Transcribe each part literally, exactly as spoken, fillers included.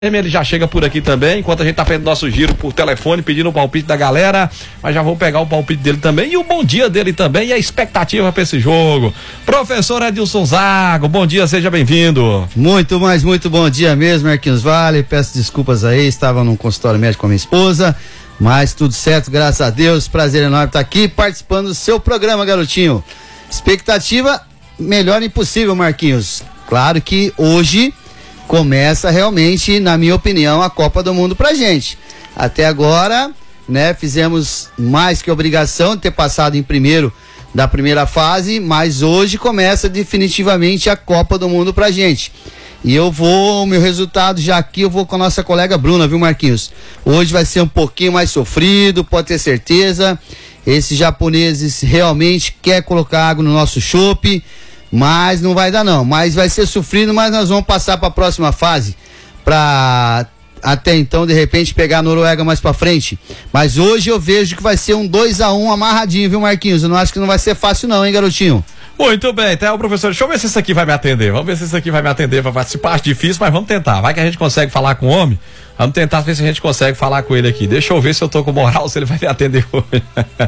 Ele já chega por aqui também, enquanto a gente tá fazendo nosso giro por telefone, pedindo o palpite da galera, mas já vou pegar o palpite dele também e o bom dia dele também e a expectativa para esse jogo. Professor Edilson Zago, bom dia, seja bem-vindo. Muito, mas muito bom dia mesmo, Marquinhos Vale, peço desculpas aí, estava num consultório médico com a minha esposa, mas tudo certo, graças a Deus, prazer enorme estar aqui participando do seu programa, garotinho. Expectativa melhor impossível, Marquinhos. Claro que hoje começa realmente, na minha opinião, a Copa do Mundo pra gente. Até agora, né, fizemos mais que obrigação de ter passado em primeiro da primeira fase, mas hoje começa definitivamente a Copa do Mundo pra gente. E eu vou, o meu resultado já aqui, eu vou com a nossa colega Bruna, viu, Marquinhos? Hoje vai ser um pouquinho mais sofrido, pode ter certeza. Esses japoneses realmente querem colocar água no nosso chope, mas não vai dar não, mas vai ser sofrido, mas nós vamos passar para a próxima fase, para até então de repente pegar a Noruega mais para frente. Mas hoje eu vejo que vai ser um dois a um amarradinho, viu, Marquinhos? Eu não acho que não vai ser fácil não, hein, garotinho? Muito bem, então, professor, deixa eu ver se isso aqui vai me atender, vamos ver se isso aqui vai me atender para participar. Acho difícil, mas vamos tentar, vai que a gente consegue falar com o homem, vamos tentar ver se a gente consegue falar com ele aqui. Deixa eu ver se eu tô com moral, se ele vai me atender hoje.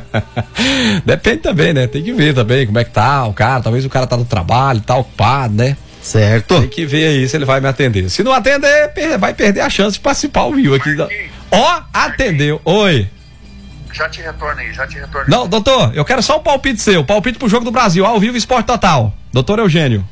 Depende também, né, tem que ver também como é que tá o cara, talvez o cara tá no trabalho, tá ocupado, né? Certo. Tem que ver aí se ele vai me atender, se não atender, vai perder a chance de participar ao vivo aqui. Ó, atendeu, oi. Já te retorno aí, já te retorno. Não, doutor, eu quero só o palpite seu, palpite pro jogo do Brasil, ao vivo, Esporte Total. Doutor Eugênio.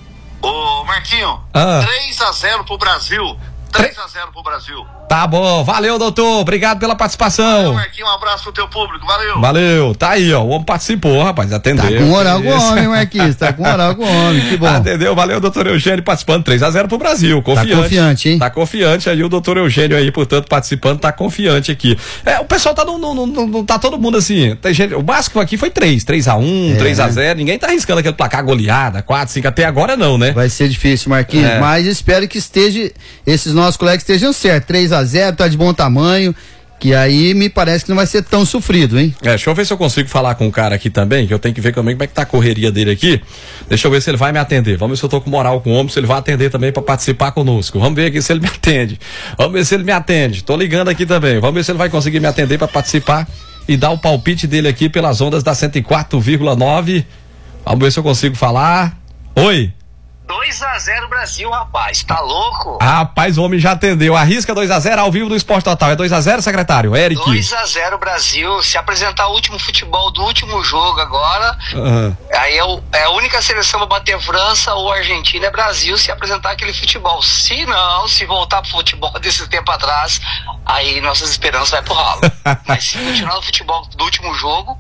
Ô, Marquinho, ah. três a zero pro Brasil. três a zero pro Brasil. Tá bom, valeu, doutor, obrigado pela participação. Valeu, Marquinho, um abraço pro teu público, valeu. Valeu, tá aí, ó, o homem participou, rapaz, atendeu. Tá com moral com o homem, Marquinhos, tá com moral com o homem, que bom. Atendeu, valeu, doutor Eugênio participando, três a zero pro Brasil, confiante. Tá confiante, hein? Tá confiante aí, o doutor Eugênio aí, portanto, participando, tá confiante aqui. É, o pessoal tá, não, não, não, não tá todo mundo assim, tem gente, o básico aqui foi três, três a um, é, três a zero, ninguém tá arriscando aquele placar goleada, quatro, cinco, até agora não, né? Vai ser difícil, Marquinhos, é. Mas espero que esteja, esses nossos colegas estejam certos, três a zero, tá de bom tamanho, que aí me parece que não vai ser tão sofrido, hein? É, deixa eu ver se eu consigo falar com o cara aqui também, que eu tenho que ver também como é que tá a correria dele aqui. Deixa eu ver se ele vai me atender. Vamos ver se eu tô com moral com o homem, se ele vai atender também para participar conosco. Vamos ver aqui se ele me atende. Vamos ver se ele me atende. Tô ligando aqui também. Vamos ver se ele vai conseguir me atender para participar e dar o palpite dele aqui pelas ondas da cento e quatro vírgula nove. Vamos ver se eu consigo falar. Oi. dois a zero Brasil, rapaz, tá louco? Rapaz, o homem já atendeu. Arrisca dois a zero ao vivo do Esporte Total. É dois a zero, secretário? Eric. dois a zero Brasil. Se apresentar o último futebol do último jogo agora, uhum. aí é, o, é a única seleção pra bater França ou Argentina é Brasil se apresentar aquele futebol. Se não, se voltar pro futebol desse tempo atrás, aí nossas esperanças vai pro ralo. Mas se continuar no futebol do último jogo,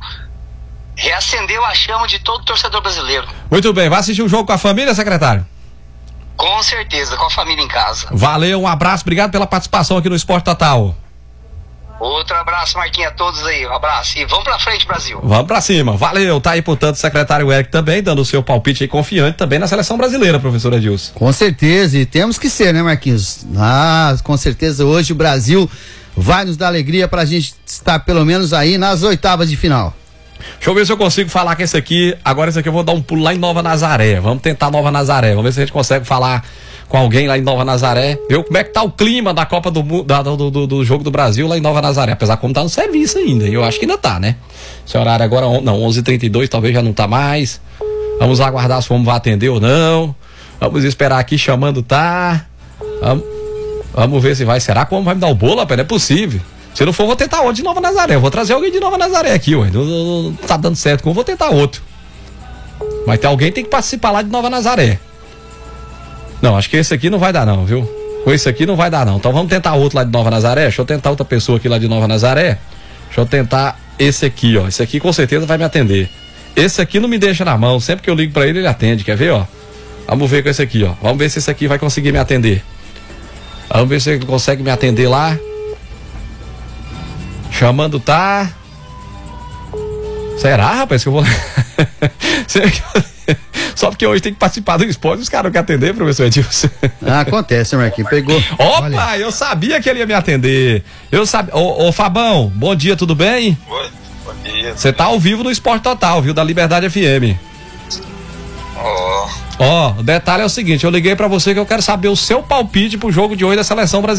reacendeu a chama de todo torcedor brasileiro. Muito bem, vai assistir o jogo com a família, secretário? Com certeza, com a família em casa. Valeu, um abraço, obrigado pela participação aqui no Esporte Total. Outro abraço, Marquinhos, a todos aí, um abraço e vamos pra frente, Brasil. Vamos pra cima, valeu, tá aí, portanto, o secretário Eric também, dando o seu palpite aí confiante também na seleção brasileira, professor Edilson. Com certeza, e temos que ser, né, Marquinhos? Ah, com certeza hoje o Brasil vai nos dar alegria pra gente estar pelo menos aí nas oitavas de final. Deixa eu ver se eu consigo falar com esse aqui. Agora esse aqui eu vou dar um pulo lá em Nova Nazaré. Vamos tentar Nova Nazaré. Vamos ver se a gente consegue falar com alguém lá em Nova Nazaré. Ver como é que tá o clima da Copa do, da, do, do, do jogo do Brasil lá em Nova Nazaré. Apesar como tá no serviço ainda. Eu acho que ainda tá, né? Esse horário agora, não, onze e trinta e dois, talvez já não tá mais. Vamos aguardar se o homem vai atender ou não. Vamos esperar aqui chamando, tá? Vamos, vamos ver se vai. Será que o homem vai me dar o bolo, rapaz? Não é possível. Se não for, vou tentar outro de Nova Nazaré. Eu vou trazer alguém de Nova Nazaré aqui, ué. Não, não, não tá dando certo com, vou tentar outro. Mas tem alguém que tem que participar lá de Nova Nazaré. Não, acho que esse aqui não vai dar não, viu? Com esse aqui não vai dar não. Então vamos tentar outro lá de Nova Nazaré. Deixa eu tentar outra pessoa aqui lá de Nova Nazaré. Deixa eu tentar esse aqui, ó. Esse aqui com certeza vai me atender. Esse aqui não me deixa na mão. Sempre que eu ligo pra ele, ele atende. Quer ver, ó? Vamos ver com esse aqui, ó. Vamos ver se esse aqui vai conseguir me atender. Vamos ver se ele consegue me atender lá. Chamando, tá? Será, rapaz, que eu vou... Só porque hoje tem que participar do esporte, os caras não querem atender, professor Edilson. Ah, acontece, Marquinhos, pegou. Opa, olha. Eu sabia que ele ia me atender. Eu sabia. Ô, ô, Fabão, bom dia, tudo bem? Oi, bom dia. Você tá ao vivo no Esporte Total, viu, da Liberdade F M. Ó, oh, Ó, o detalhe é o seguinte, eu liguei pra você que eu quero saber o seu palpite pro jogo de hoje da seleção brasileira.